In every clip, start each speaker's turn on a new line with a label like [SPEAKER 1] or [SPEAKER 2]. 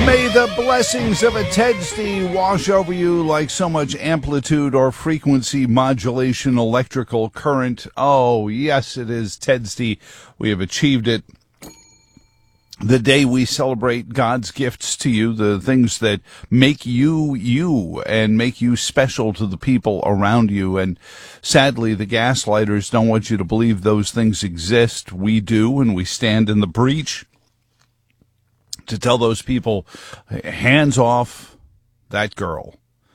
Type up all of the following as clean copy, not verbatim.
[SPEAKER 1] May the blessings of a Tedsty wash over you like so much amplitude or frequency modulation electrical current. Oh, yes, it is Tedsty. We have achieved it. The day we celebrate God's gifts to you, the things that make you you and make you special to the people around you. And sadly, the gaslighters don't want you to believe those things exist. We do, and we stand in the breach to tell those people, hands off that girl.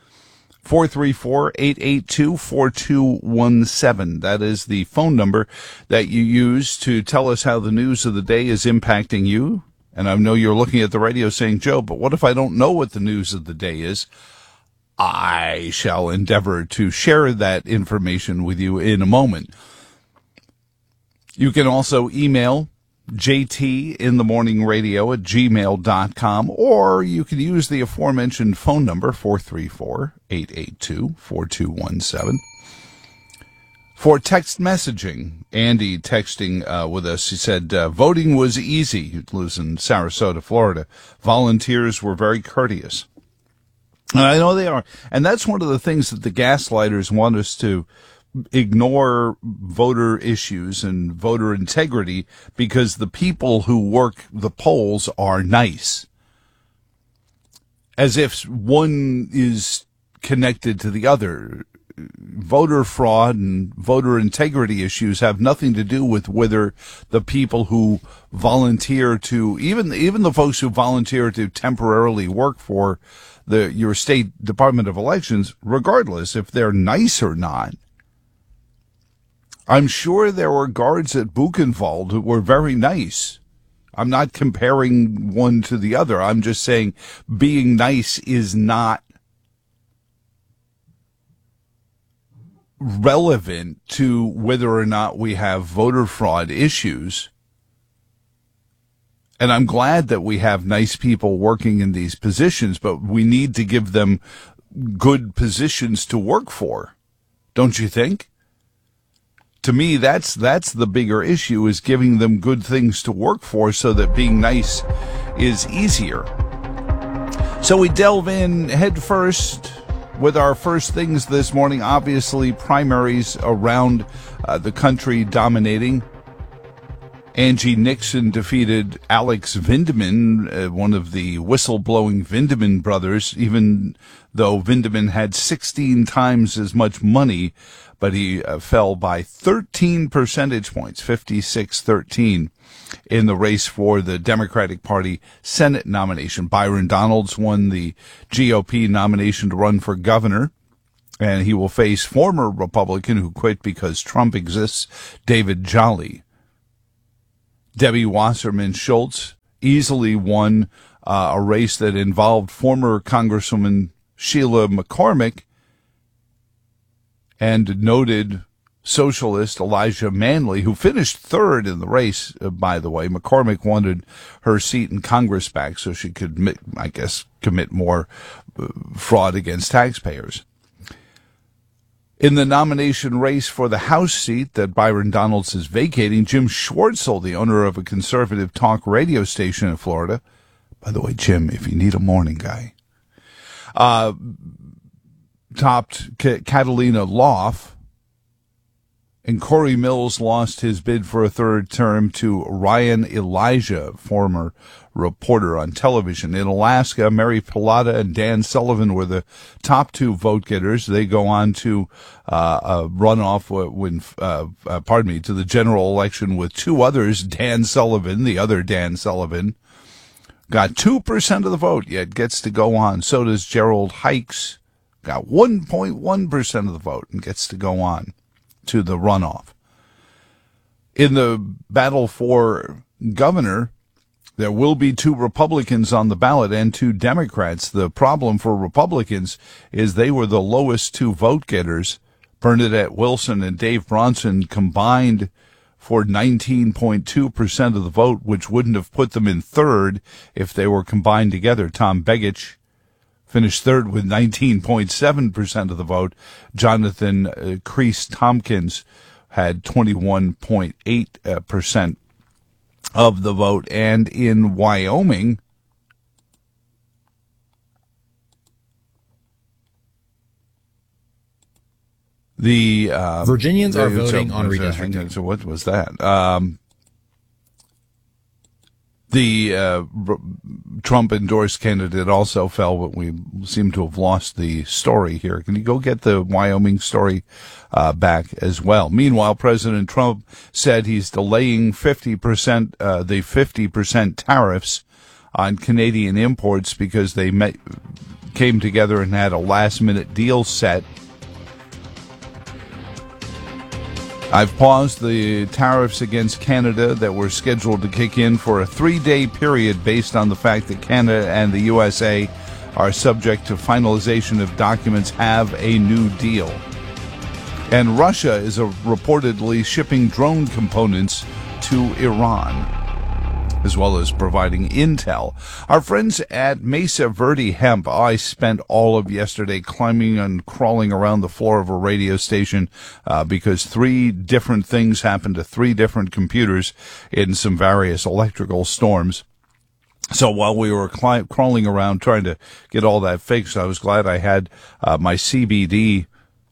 [SPEAKER 1] 434-882-4217. That is the phone number that you use to tell us how the news of the day is impacting you. And I know you're looking at the radio saying, Joe, but what if I don't know what the news of the day is? I shall endeavor to share that information with you in a moment. You can also email jtinthemorningradio@gmail.com, or you can use the aforementioned phone number, 434-882-4217. For text messaging, Andy texting with us, he said, voting was easy. He lives in Sarasota, Florida. Volunteers were very courteous. And I know they are. And that's one of the things that the gaslighters want us to ignore, voter issues and voter integrity, because the people who work the polls are nice. As if one is connected to the other. Voter fraud and voter integrity issues have nothing to do with whether the people who volunteer to, even the folks who volunteer to temporarily work for your state Department of Elections, regardless if they're nice or not. I'm sure there were guards at Buchenwald who were very nice. I'm not comparing one to the other. I'm just saying being nice is not relevant to whether or not we have voter fraud issues. And I'm glad that we have nice people working in these positions, but we need to give them good positions to work for. Don't you think? To me, that's the bigger issue, is giving them good things to work for so that being nice is easier. So we delve in head first with our first things this morning. Obviously, primaries around the country dominating. Angie Nixon defeated Alex Vindman, one of the whistleblowing Vindman brothers, even though Vindman had 16 times as much money, but he fell by 13 percentage points, 56-13, in the race for the Democratic Party Senate nomination. Byron Donalds won the GOP nomination to run for governor, and he will face former Republican who quit because Trump exists, David Jolly. Debbie Wasserman Schultz easily won a race that involved former Congresswoman Sheila McCormick and noted socialist Elijah Manley, who finished third in the race, by the way. McCormick wanted her seat in Congress back so she could, commit more fraud against taxpayers. In the nomination race for the House seat that Byron Donalds is vacating, Jim Schwartzel, the owner of a conservative talk radio station in Florida — by the way, Jim, if you need a morning guy — topped Catalina Loff, and Corey Mills lost his bid for a third term to Ryan Elijah, former reporter on television. In Alaska, Mary Pilata and Dan Sullivan were the top two vote getters. They go on to a runoff to the general election with two others. Dan Sullivan, the other Dan Sullivan, got 2% of the vote, yet gets to go on. So does Gerald Hikes, got 1.1% of the vote and gets to go on to the runoff. In the battle for governor, there will be two Republicans on the ballot and two Democrats. The problem for Republicans is they were the lowest two vote getters. Bernadette Wilson and Dave Bronson combined for 19.2% of the vote, which wouldn't have put them in third if they were combined together. Tom Begich finished third with 19.7% of the vote. Jonathan Crease Tompkins had 21.8% of the vote. And in Wyoming, The
[SPEAKER 2] Virginians are voting on redistricting.
[SPEAKER 1] So what was that? The Trump-endorsed candidate also fell, but we seem to have lost the story here. Can you go get the Wyoming story back as well? Meanwhile, President Trump said he's delaying the 50% tariffs on Canadian imports because they came together and had a last-minute deal set. I've paused the tariffs against Canada that were scheduled to kick in for a 3-day period based on the fact that Canada and the USA are subject to finalization of documents, have a new deal. And Russia is reportedly shipping drone components to Iran, as well as providing intel. Our friends at Mesa Verde Hemp, I spent all of yesterday climbing and crawling around the floor of a radio station because 3 different things happened to 3 different computers in some various electrical storms. So while we were crawling around trying to get all that fixed, I was glad I had my CBD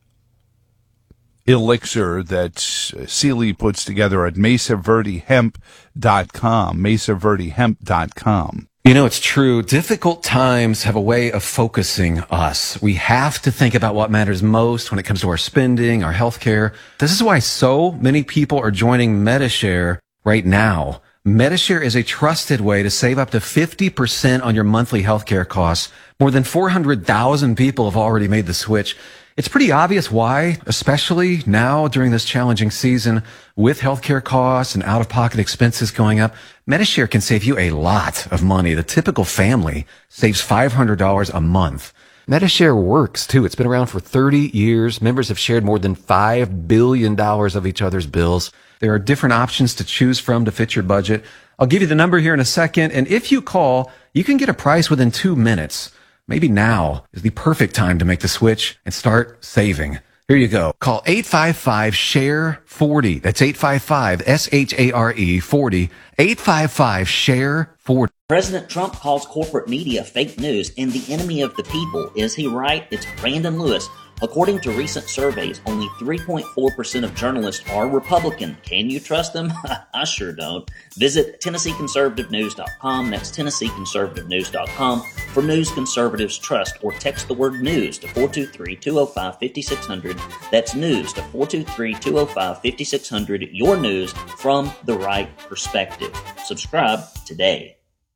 [SPEAKER 1] elixir that Sealy puts together at mesaverdehemp.com, mesaverdehemp.com.
[SPEAKER 3] You know, it's true. Difficult times have a way of focusing us. We have to think about what matters most when it comes to our spending, our healthcare. This is why so many people are joining Medi-Share right now. Medi-Share is a trusted way to save up to 50% on your monthly healthcare costs. More than 400,000 people have already made the switch. It's pretty obvious why, especially now during this challenging season with healthcare costs and out-of-pocket expenses going up. Medi-Share can save you a lot of money. The typical family saves $500 a month. Medi-Share works too. It's been around for 30 years. Members have shared more than $5 billion of each other's bills. There are different options to choose from to fit your budget. I'll give you the number here in a second. And if you call, you can get a price within 2 minutes. Maybe now is the perfect time to make the switch and start saving. Here you go. Call 855-SHARE-40. That's 855-SHARE 40. 855-SHARE-40.
[SPEAKER 4] President Trump calls corporate media fake news and the enemy of the people. Is he right? It's Brandon Lewis. According to recent surveys, only 3.4% of journalists are Republican. Can you trust them? I sure don't. Visit TennesseeConservativeNews.com. That's TennesseeConservativeNews.com for news conservatives trust, or text the word news to 423-205-5600. That's news to 423-205-5600. Your news from the right perspective. Subscribe today.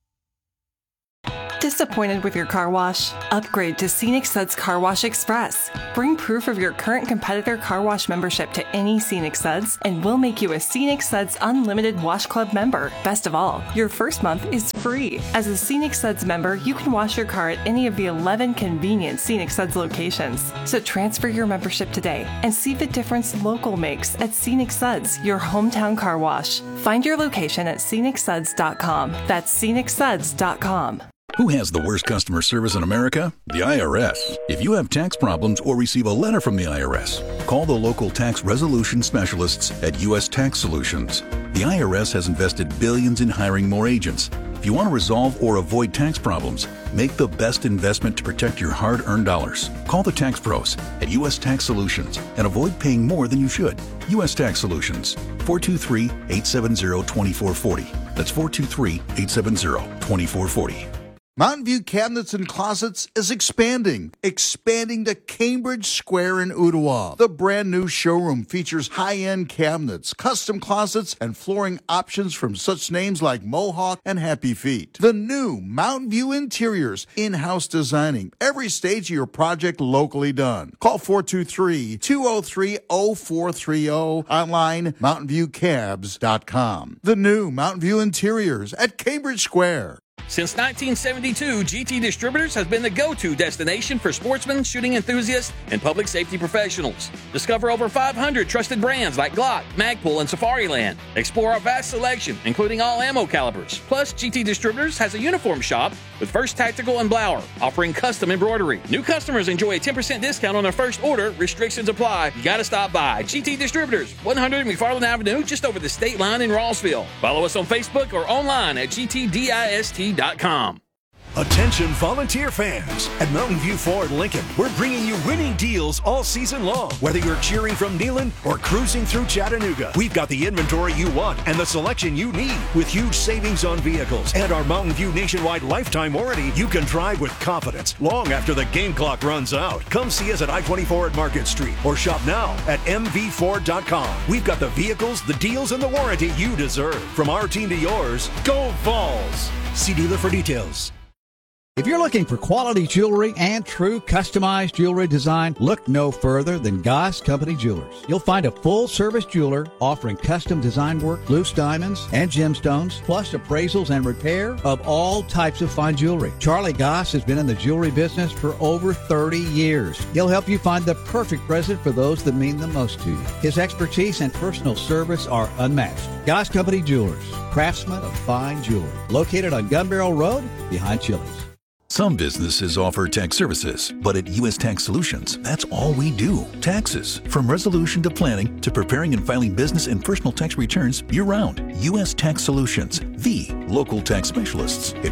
[SPEAKER 5] Disappointed with your car wash? Upgrade to Scenic Suds Car Wash Express. Bring proof of your current competitor car wash membership to any Scenic Suds, and we'll make you a Scenic Suds Unlimited Wash Club member. Best of all, your first month is free. As a Scenic Suds member, you can wash your car at any of the 11 convenient Scenic Suds locations. So transfer your membership today and see the difference local makes at Scenic Suds, your hometown car wash. Find your location at scenicsuds.com. That's scenicsuds.com.
[SPEAKER 6] Who has the worst customer service in America? The IRS. If you have tax problems or receive a letter from the IRS, call the local tax resolution specialists at U.S. Tax Solutions. The IRS has invested billions in hiring more agents. If you want to resolve or avoid tax problems, make the best investment to protect your hard-earned dollars. Call the tax pros at U.S. Tax Solutions and avoid paying more than you should. U.S. Tax Solutions, 423-870-2440. That's 423-870-2440.
[SPEAKER 7] Mountain View Cabinets and Closets is expanding to Cambridge Square in Ottawa. The brand new showroom features high-end cabinets, custom closets, and flooring options from such names like Mohawk and Happy Feet. The new Mountain View Interiors, in-house designing every stage of your project locally done. Call 423-203-0430, online mountainviewcabs.com. The new Mountain View Interiors at Cambridge Square.
[SPEAKER 8] Since 1972, GT Distributors has been the go-to destination for sportsmen, shooting enthusiasts, and public safety professionals. Discover over 500 trusted brands like Glock, Magpul, and Safariland. Explore our vast selection, including all ammo calibers. Plus, GT Distributors has a uniform shop with First Tactical and Blower, offering custom embroidery. New customers enjoy a 10% discount on their first order. Restrictions apply. You gotta stop by. GT Distributors, 100 McFarland Avenue, just over the state line in Rossville. Follow us on Facebook or online at gtdist.com.
[SPEAKER 9] Attention volunteer fans. At Mountain View Ford Lincoln, we're bringing you winning deals all season long. Whether you're cheering from Neyland or cruising through Chattanooga, we've got the inventory you want and the selection you need. With huge savings on vehicles and our Mountain View nationwide lifetime warranty, you can drive with confidence long after the game clock runs out. Come see us at I-24 at Market Street or shop now at mvford.com. We've got the vehicles, the deals, and the warranty you deserve. From our team to yours, go Vols! See dealer for details.
[SPEAKER 10] If you're looking for quality jewelry and true customized jewelry design, look no further than Goss Company Jewelers. You'll find a full-service jeweler offering custom design work, loose diamonds, and gemstones, plus appraisals and repair of all types of fine jewelry. Charlie Goss has been in the jewelry business for over 30 years. He'll help you find the perfect present for those that mean the most to you. His expertise and personal service are unmatched. Goss Company Jewelers, craftsmen of fine jewelry. Located on Gun Barrel Road, behind Chili's.
[SPEAKER 6] Some businesses offer tax services, but at U.S. Tax Solutions, that's all we do. Taxes. From resolution to planning to preparing and filing business and personal tax returns year-round. U.S. Tax Solutions, the local tax specialists at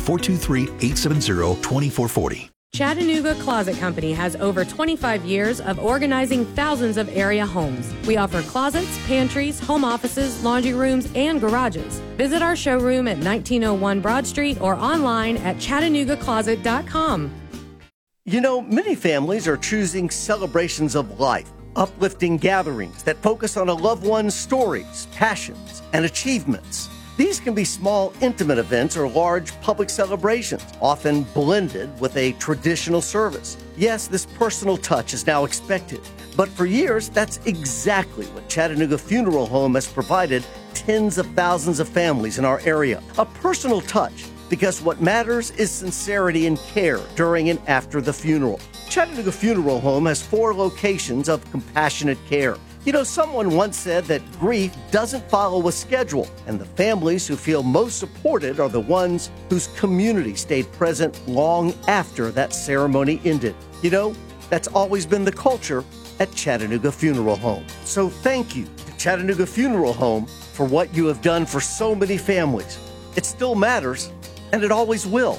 [SPEAKER 6] 423-870-2440.
[SPEAKER 11] Chattanooga Closet Company has over 25 years of organizing thousands of area homes. We offer closets, pantries, home offices, laundry rooms, and garages. Visit our showroom at 1901 Broad Street or online at ChattanoogaCloset.com.
[SPEAKER 12] You know, many families are choosing celebrations of life, uplifting gatherings that focus on a loved one's stories, passions, and achievements. These can be small, intimate events or large public celebrations, often blended with a traditional service. Yes, this personal touch is now expected, but for years, that's exactly what Chattanooga Funeral Home has provided tens of thousands of families in our area. A personal touch, because what matters is sincerity and care during and after the funeral. Chattanooga Funeral Home has 4 locations of compassionate care. You know, someone once said that grief doesn't follow a schedule, and the families who feel most supported are the ones whose community stayed present long after that ceremony ended. You know, that's always been the culture at Chattanooga Funeral Home. So thank you to Chattanooga Funeral Home for what you have done for so many families. It still matters, and it always will.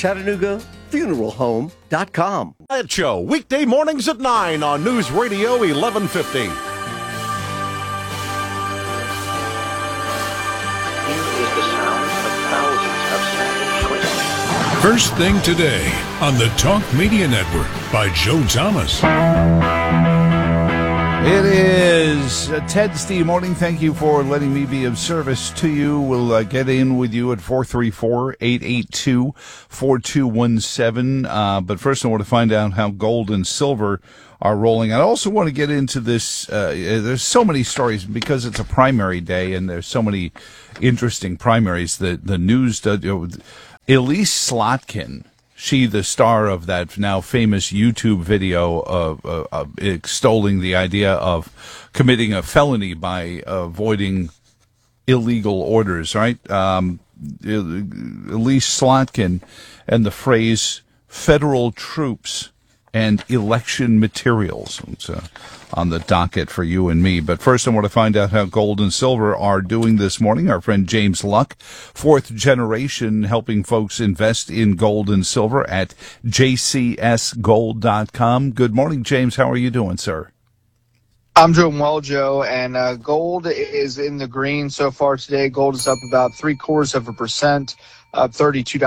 [SPEAKER 12] ChattanoogaFuneralHome.com.
[SPEAKER 13] That show, weekday mornings at 9 on News Radio 1150.
[SPEAKER 14] First Thing Today on the Talk Media Network by Joe Thomas.
[SPEAKER 1] It is Ted Steve morning. Thank you for letting me be of service to you. We'll get in with you at 434-882-4217. But first I want to find out how gold and silver are rolling. I also want to get into this. There's so many stories because it's a primary day and there's so many interesting primaries. The news does. Elise Slotkin, she the star of that now famous YouTube video of extolling the idea of committing a felony by avoiding illegal orders, right? Elise Slotkin and the phrase federal troops and election materials. It's on the docket for you and me. But first I want to find out how gold and silver are doing this morning. Our friend James Luck, 4th generation, helping folks invest in gold and silver at jcsgold.com. Good morning, James. How are you doing, sir?
[SPEAKER 15] I'm doing well, Joe, and gold is in the green so far today. Gold is up about 0.75%. Up $32 to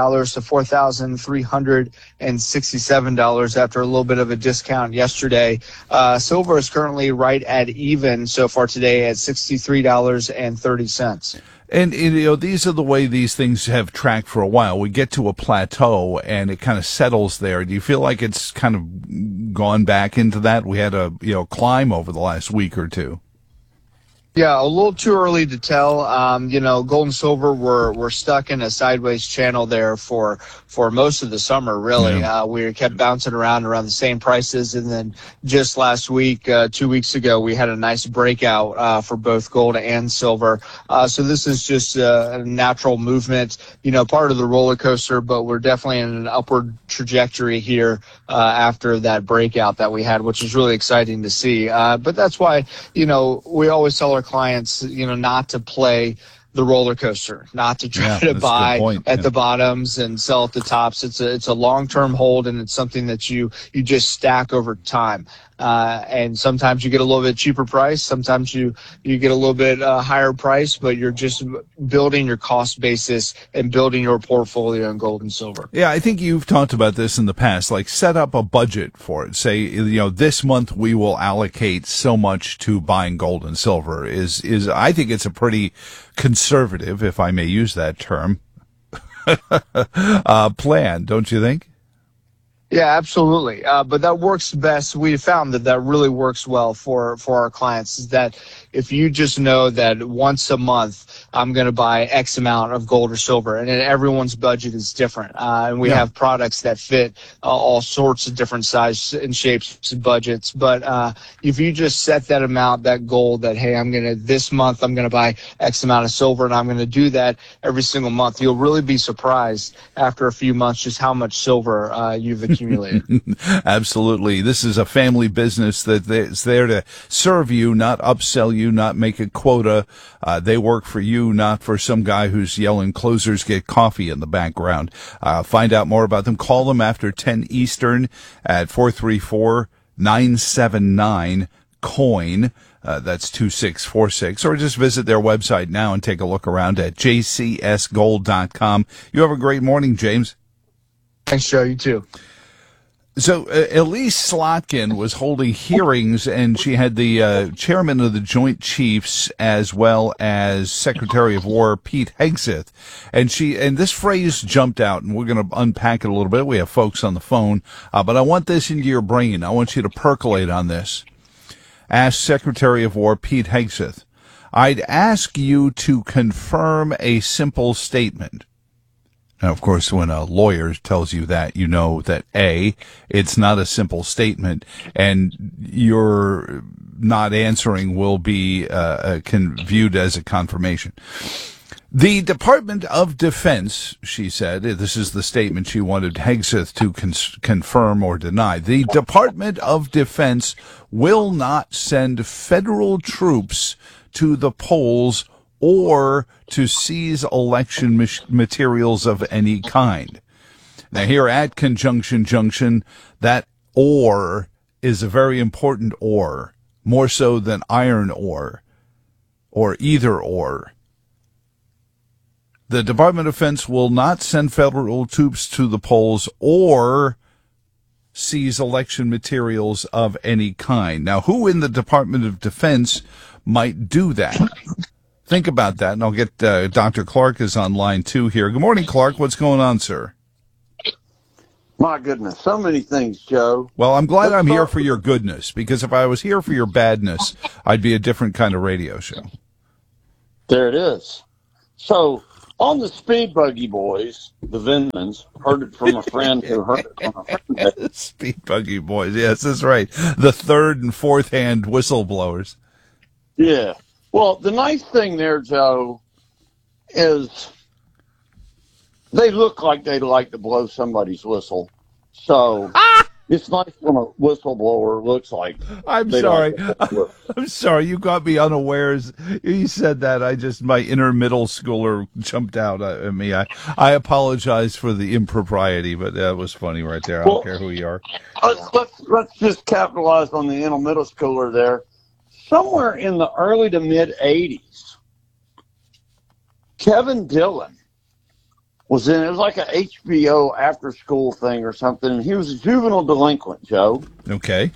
[SPEAKER 15] $4,367 after a little bit of a discount yesterday. Silver is currently right at even so far today at $63.30.
[SPEAKER 1] And, you know, these are the way these things have tracked for a while. We get to a plateau and it kind of settles there. Do you feel like it's kind of gone back into that? We had a, climb over the last week or two.
[SPEAKER 15] Yeah, a little too early to tell. Gold and silver were stuck in a sideways channel there for most of the summer, really. Yeah. We kept bouncing around the same prices. And then just last week, 2 weeks ago, we had a nice breakout for both gold and silver. So this is just a natural movement, part of the roller coaster, but we're definitely in an upward trajectory here after that breakout that we had, which is really exciting to see. But that's why, we always tell our clients, not to play the roller coaster, not to try to buy at the bottoms and sell at the tops. It's a long-term hold, and it's something that you just stack over time. And sometimes you get a little bit cheaper price. Sometimes you get a little bit higher price, but you're just building your cost basis and building your portfolio in gold and silver.
[SPEAKER 1] Yeah, I think you've talked about this in the past. Like, set up a budget for it. Say, this month we will allocate so much to buying gold and silver. I think it's a pretty conservative, if I may use that term, plan, don't you think?
[SPEAKER 15] Yeah, absolutely. But that works best. We found that really works well for our clients, is that if you just know that once a month I'm going to buy X amount of gold or silver, and then everyone's budget is different. And we have products that fit all sorts of different sizes and shapes and budgets. But if you just set that amount, that goal, that, hey, this month I'm going to buy X amount of silver, and I'm going to do that every single month, you'll really be surprised after a few months just how much silver you've accumulated.
[SPEAKER 1] Absolutely. This is a family business that's there to serve you, not upsell you, not make a quota. They work for you, not for some guy who's yelling "closers get coffee" in the background. Find out more about them. Call them after 10 Eastern at 434-979-COIN. That's 2646, or just visit their website now and take a look around at jcsgold.com. You have a great morning, James.
[SPEAKER 15] Thanks, Joe. You too.
[SPEAKER 1] So Elise Slotkin was holding hearings, and she had the chairman of the Joint Chiefs as well as Secretary of War Pete Hegseth, and this phrase jumped out, and we're going to unpack it a little bit. We have folks on the phone, but I want this into your brain. I want you to percolate on this. Asked Secretary of War Pete Hegseth, "I'd ask you to confirm a simple statement." Now, of course, when a lawyer tells you that, you know that A, it's not a simple statement, and your not answering will be viewed as a confirmation. The Department of Defense, she said, this is the statement she wanted Hegseth to confirm or deny. The Department of Defense will not send federal troops to the polls or to seize election materials of any kind. Now, here at Conjunction Junction, that "or" is a very important "or," more so than iron ore or either or. The Department of Defense will not send federal troops to the polls or seize election materials of any kind. Now, who in the Department of Defense might do that? Think about that, and I'll get Dr. Clark is on line 2 here. Good morning, Clark. What's going on, sir?
[SPEAKER 16] My goodness, so many things, Joe.
[SPEAKER 1] Well, I'm glad I'm here for your goodness, because if I was here for your badness, I'd be a different kind of radio show.
[SPEAKER 16] There it is. So, on the Speed Buggy Boys, the Vindmans, heard it from a friend who heard it from a friend.
[SPEAKER 1] Speed Buggy Boys, yes, that's right. The third and fourth hand whistleblowers.
[SPEAKER 16] Yeah. Well, the nice thing there, Joe, is they look like they'd like to blow somebody's whistle. So it's nice when a whistleblower looks like.
[SPEAKER 1] I'm sorry. I'm sorry. You got me unawares. You said that. My inner middle schooler jumped out at me. I apologize for the impropriety, but that was funny right there. I don't care who you are.
[SPEAKER 16] Let's just capitalize on the inner middle schooler there. Somewhere in the early to mid 80s, Kevin Dillon was it was like a HBO after school thing or something. He was a juvenile delinquent, Joe.
[SPEAKER 1] Okay.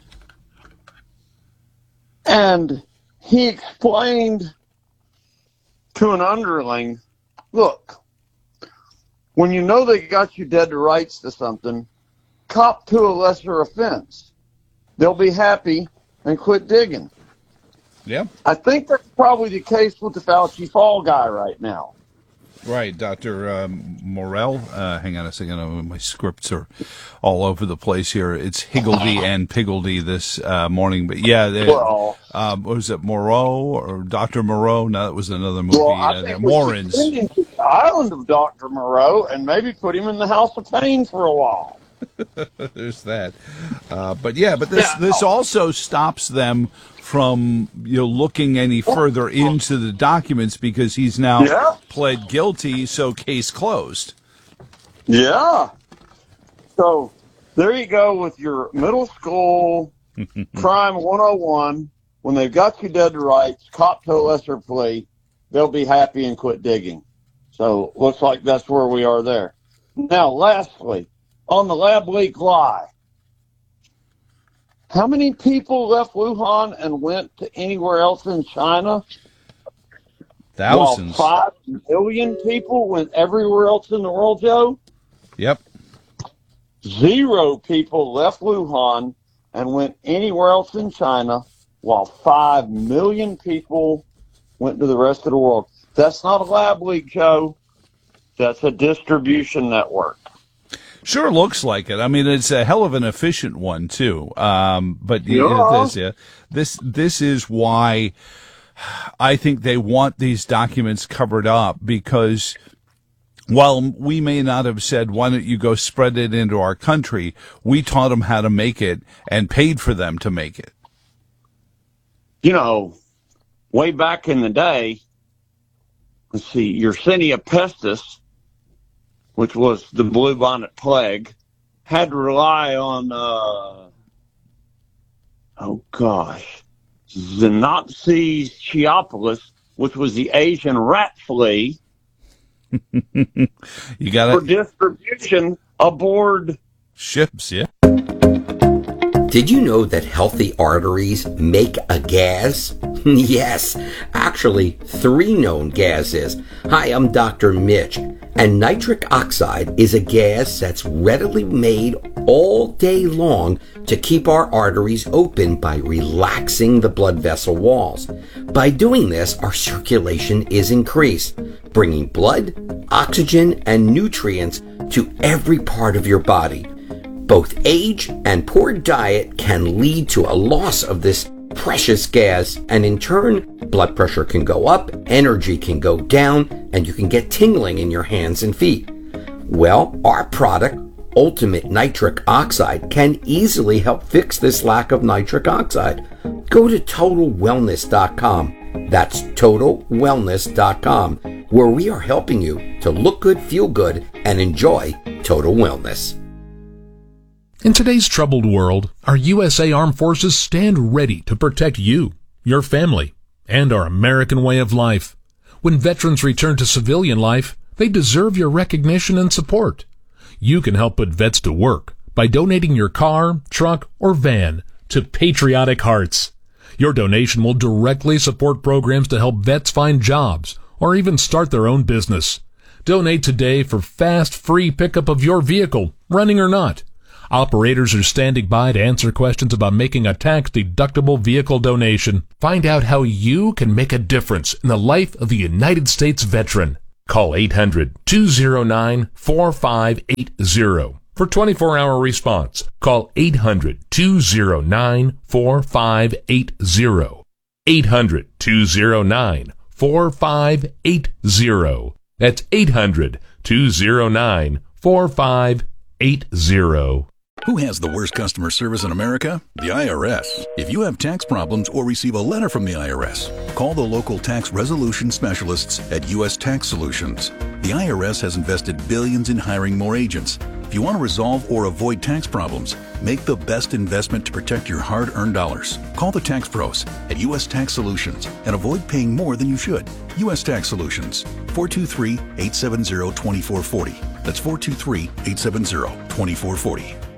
[SPEAKER 16] And he explained to an underling, look, when you know they got you dead to rights to something, cop to a lesser offense. They'll be happy and quit digging.
[SPEAKER 1] Yeah.
[SPEAKER 16] I think that's probably the case with the Fauci Fall guy right now.
[SPEAKER 1] Right, Dr. Morell. Hang on a second. My scripts are all over the place here. It's Higgledy and Piggledy this morning. But yeah, what was it, Moreau or Dr. Moreau? No, that was another movie.
[SPEAKER 16] Well, I think
[SPEAKER 1] Warrens.
[SPEAKER 16] The island of Dr. Moreau and maybe put him in the House of Pain for a while.
[SPEAKER 1] There's that. But this also stops them from looking any further into the documents because he's now pled guilty, so case closed.
[SPEAKER 16] Yeah. So there you go with your middle school crime 101. When they've got you dead to rights, cop to a lesser plea, they'll be happy and quit digging. So looks like that's where we are there. Now, lastly, on the lab leak lie, how many people left Wuhan and went to anywhere else in China?
[SPEAKER 1] Thousands.
[SPEAKER 16] While 5 million people went everywhere else in the world, Joe?
[SPEAKER 1] Yep.
[SPEAKER 16] 0 people left Wuhan and went anywhere else in China, while 5 million people went to the rest of the world. That's not a lab leak, Joe. That's a distribution network.
[SPEAKER 1] Sure looks like it. I mean, it's a hell of an efficient one, too. But this is why I think they want these documents covered up, because while we may not have said, why don't you go spread it into our country, we taught them how to make it and paid for them to make it.
[SPEAKER 16] Way back in the day, let's see, Yersinia pestis, which was the bluebonnet plague, had to rely on, Xenopsis cheopolis, which was the Asian rat flea,
[SPEAKER 1] you got
[SPEAKER 16] for distribution aboard
[SPEAKER 1] ships, yeah.
[SPEAKER 17] Did you know that healthy arteries make a gas? Yes, actually 3 known gases. Hi, I'm Dr. Mitch, and nitric oxide is a gas that's readily made all day long to keep our arteries open by relaxing the blood vessel walls. By doing this, our circulation is increased, bringing blood, oxygen, and nutrients to every part of your body. Both age and poor diet can lead to a loss of this precious gas, and in turn, blood pressure can go up, energy can go down, and you can get tingling in your hands and feet. Well, our product, Ultimate Nitric Oxide, can easily help fix this lack of nitric oxide. Go to TotalWellness.com. That's TotalWellness.com, where we are helping you to look good, feel good, and enjoy total wellness.
[SPEAKER 18] In today's troubled world, our USA Armed Forces stand ready to protect you, your family, and our American way of life. When veterans return to civilian life, they deserve your recognition and support. You can help put vets to work by donating your car, truck, or van to Patriotic Hearts. Your donation will directly support programs to help vets find jobs or even start their own business. Donate today for fast, free pickup of your vehicle, running or not. Operators are standing by to answer questions about making a tax-deductible vehicle donation. Find out how you can make a difference in the life of the United States veteran. Call 800-209-4580 for 24-hour response. Call 800-209-4580. 800-209-4580. That's 800-209-4580.
[SPEAKER 6] Who has the worst customer service in America? The IRS. If you have tax problems or receive a letter from the IRS, call the local tax resolution specialists at U.S. Tax Solutions. The IRS has invested billions in hiring more agents. If you want to resolve or avoid tax problems, make the best investment to protect your hard-earned dollars. Call the tax pros at U.S. Tax Solutions and avoid paying more than you should. U.S. Tax Solutions, 423-870-2440. That's 423-870-2440.